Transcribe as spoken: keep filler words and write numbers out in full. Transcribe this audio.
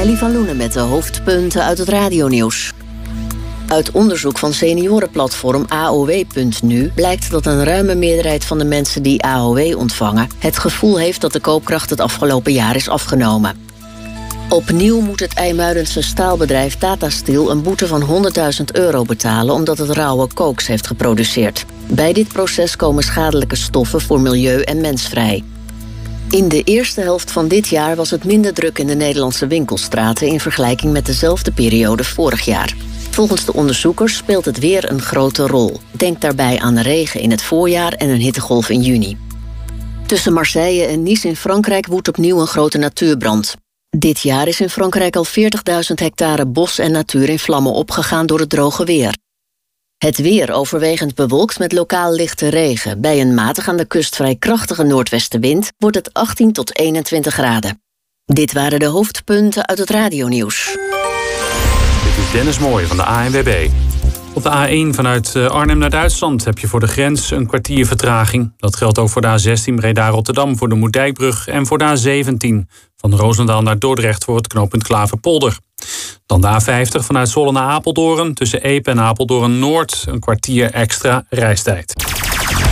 Ellie van Loenen met de hoofdpunten uit het radionieuws. Uit onderzoek van seniorenplatform A O W punt N U blijkt dat een ruime meerderheid van de mensen die A O W ontvangen het gevoel heeft dat de koopkracht het afgelopen jaar is afgenomen. Opnieuw moet het IJmuidense staalbedrijf Tata Steel een boete van honderdduizend euro betalen omdat het rauwe kooks heeft geproduceerd. Bij dit proces komen schadelijke stoffen voor milieu en mens vrij. In de eerste helft van dit jaar was het minder druk in de Nederlandse winkelstraten in vergelijking met dezelfde periode vorig jaar. Volgens de onderzoekers speelt het weer een grote rol. Denk daarbij aan de regen in het voorjaar en een hittegolf in juni. Tussen Marseille en Nice in Frankrijk woedt opnieuw een grote natuurbrand. Dit jaar is in Frankrijk al veertigduizend hectare bos en natuur in vlammen opgegaan door het droge weer. Het weer overwegend bewolkt met lokaal lichte regen. Bij een matig aan de kust vrij krachtige noordwestenwind wordt het achttien tot eenentwintig graden. Dit waren de hoofdpunten uit het radionieuws. Dit is Dennis Mooij van de A N W B. Op de A één vanuit Arnhem naar Duitsland heb je voor de grens een kwartier vertraging. Dat geldt ook voor de A zestien Breda-Rotterdam voor de Moerdijkbrug en voor de A zeventien van Roosendaal naar Dordrecht voor het knooppunt Klaverpolder. Dan de A vijftig vanuit Zwolle naar Apeldoorn tussen Epe en Apeldoorn Noord een kwartier extra reistijd.